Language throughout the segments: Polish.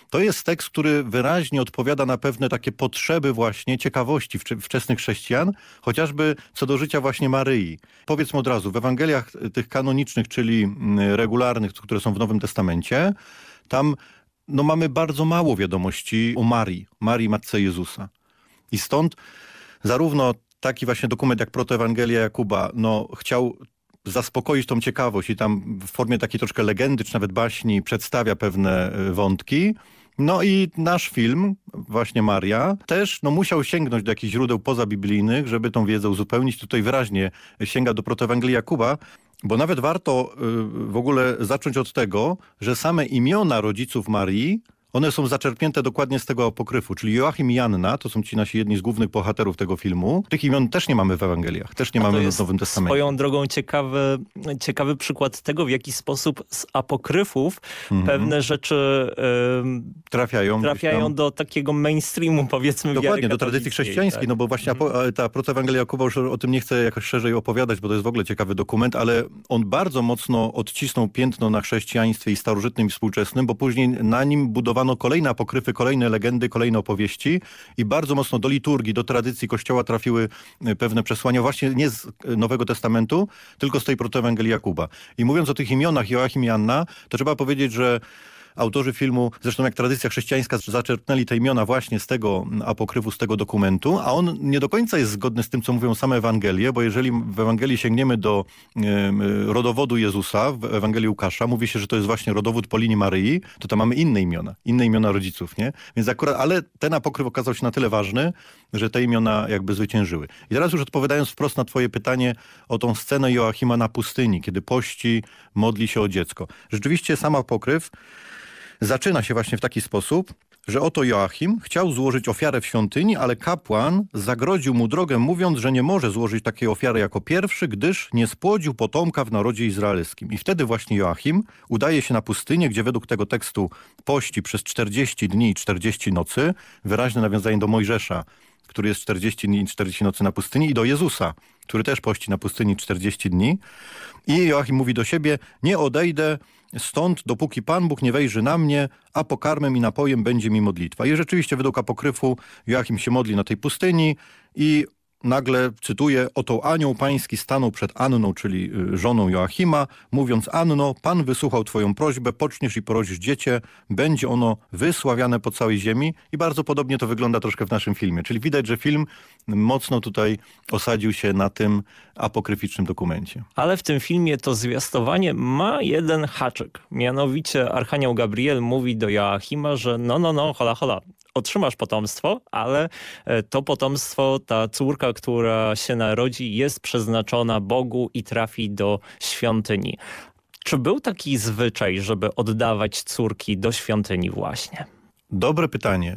To jest tekst, który wyraźnie odpowiada na pewne takie potrzeby właśnie ciekawości wczesnych chrześcijan, chociażby co do życia właśnie Maryi. Powiedzmy od razu, w Ewangeliach tych kanonicznych, czyli regularnych, które są w Nowym Testamencie, tam mamy bardzo mało wiadomości o Marii, matce Jezusa. I stąd zarówno taki właśnie dokument jak Protoewangelia Jakuba, chciał zaspokoić tą ciekawość i tam w formie takiej troszkę legendy, czy nawet baśni przedstawia pewne wątki. No i nasz film, właśnie Maria, też musiał sięgnąć do jakichś źródeł pozabiblijnych, żeby tą wiedzę uzupełnić. Tutaj wyraźnie sięga do Protoewangelii Jakuba, bo nawet warto w ogóle zacząć od tego, że same imiona rodziców Marii, one są zaczerpnięte dokładnie z tego apokryfu, czyli Joachim i Janna, to są ci nasi jedni z głównych bohaterów tego filmu. Tych imion też nie mamy w Ewangeliach, też nie mamy w Nowym Testamencie. Swoją drogą ciekawy przykład tego, w jaki sposób z apokryfów pewne rzeczy trafiają do takiego mainstreamu, powiedzmy. Dokładnie, do tradycji chrześcijańskiej, bo właśnie ta Protoewangelia Jakuba, już o tym nie chcę jakoś szerzej opowiadać, bo to jest w ogóle ciekawy dokument, ale on bardzo mocno odcisnął piętno na chrześcijaństwie i starożytnym i współczesnym, bo później na nim budowano kolejne apokryfy, kolejne legendy, kolejne opowieści i bardzo mocno do liturgii, do tradycji Kościoła trafiły pewne przesłania właśnie nie z Nowego Testamentu, tylko z tej Protoewangelii Jakuba. I mówiąc o tych imionach Joachim i Janna, to trzeba powiedzieć, że autorzy filmu, zresztą jak tradycja chrześcijańska, zaczerpnęli te imiona właśnie z tego apokryfu, z tego dokumentu, a on nie do końca jest zgodny z tym, co mówią same Ewangelie, bo jeżeli w Ewangelii sięgniemy do rodowodu Jezusa, w Ewangelii Łukasza, mówi się, że to jest właśnie rodowód po linii Maryi, to tam mamy inne imiona rodziców, nie? Więc akurat, ale ten apokryf okazał się na tyle ważny, że te imiona jakby zwyciężyły. I teraz już odpowiadając wprost na twoje pytanie o tą scenę Joachima na pustyni, kiedy pości, modli się o dziecko. Rzeczywiście sam apokryf zaczyna się właśnie w taki sposób, że oto Joachim chciał złożyć ofiarę w świątyni, ale kapłan zagrodził mu drogę, mówiąc, że nie może złożyć takiej ofiary jako pierwszy, gdyż nie spłodził potomka w narodzie izraelskim. I wtedy właśnie Joachim udaje się na pustynię, gdzie według tego tekstu pości przez 40 dni i 40 nocy, wyraźne nawiązanie do Mojżesza, który jest 40 dni i 40 nocy na pustyni, i do Jezusa, który też pości na pustyni 40 dni. I Joachim mówi do siebie: nie odejdę stąd, dopóki Pan Bóg nie wejrzy na mnie, a pokarmem i napojem będzie mi modlitwa. I rzeczywiście według apokryfu Joachim się modli na tej pustyni i nagle, cytuję, oto anioł pański stanął przed Anną, czyli żoną Joachima, mówiąc: Anno, Pan wysłuchał twoją prośbę, poczniesz i porodzisz dziecię, będzie ono wysławiane po całej ziemi. I bardzo podobnie to wygląda troszkę w naszym filmie. Czyli widać, że film mocno tutaj osadził się na tym apokryficznym dokumencie. Ale w tym filmie to zwiastowanie ma jeden haczyk. Mianowicie archanioł Gabriel mówi do Joachima, że hola, otrzymasz potomstwo, ale to potomstwo, ta córka, która się narodzi, jest przeznaczona Bogu i trafi do świątyni. Czy był taki zwyczaj, żeby oddawać córki do świątyni właśnie? Dobre pytanie.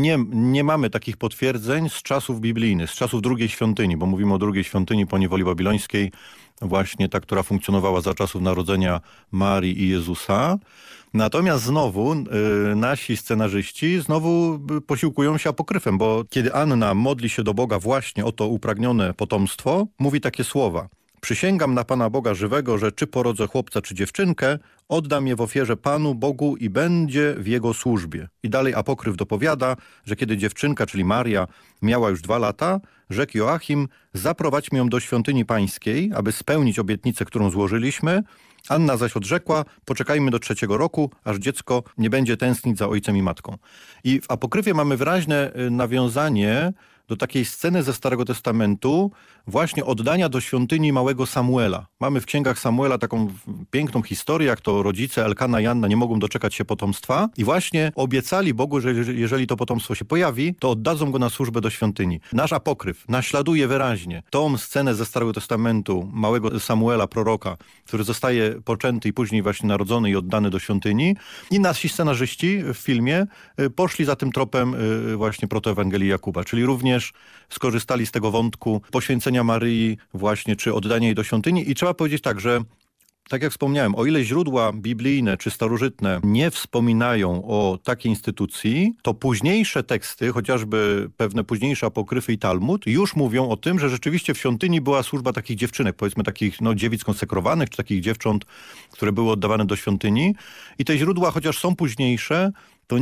Nie mamy takich potwierdzeń z czasów biblijnych, z czasów drugiej świątyni, bo mówimy o drugiej świątyni po niewoli babilońskiej, właśnie ta, która funkcjonowała za czasów narodzenia Marii i Jezusa. Natomiast znowu nasi scenarzyści znowu posiłkują się apokryfem, bo kiedy Anna modli się do Boga właśnie o to upragnione potomstwo, mówi takie słowa: przysięgam na Pana Boga żywego, że czy porodzę chłopca, czy dziewczynkę, oddam je w ofierze Panu Bogu i będzie w Jego służbie. I dalej apokryf dopowiada, że kiedy dziewczynka, czyli Maria, miała już 2 lata, rzekł Joachim: zaprowadźmy ją do świątyni pańskiej, aby spełnić obietnicę, którą złożyliśmy. Anna zaś odrzekła: poczekajmy do 3. roku, aż dziecko nie będzie tęsknić za ojcem i matką. I w apokryfie mamy wyraźne nawiązanie do takiej sceny ze Starego Testamentu, właśnie oddania do świątyni małego Samuela. Mamy w księgach Samuela taką piękną historię, jak to rodzice Elkana i Janna nie mogą doczekać się potomstwa i właśnie obiecali Bogu, że jeżeli to potomstwo się pojawi, to oddadzą go na służbę do świątyni. Nasz apokryf naśladuje wyraźnie tą scenę ze Starego Testamentu małego Samuela, proroka, który zostaje poczęty i później właśnie narodzony i oddany do świątyni. I nasi scenarzyści w filmie poszli za tym tropem właśnie Protoewangelii Jakuba, czyli również skorzystali z tego wątku poświęcenia Maryi właśnie, czy oddania jej do świątyni. I trzeba powiedzieć tak, że tak jak wspomniałem, o ile źródła biblijne czy starożytne nie wspominają o takiej instytucji, to późniejsze teksty, chociażby pewne późniejsze apokryfy i Talmud, już mówią o tym, że rzeczywiście w świątyni była służba takich dziewczynek, powiedzmy takich dziewic konsekrowanych, czy takich dziewcząt, które były oddawane do świątyni. I te źródła, chociaż są późniejsze,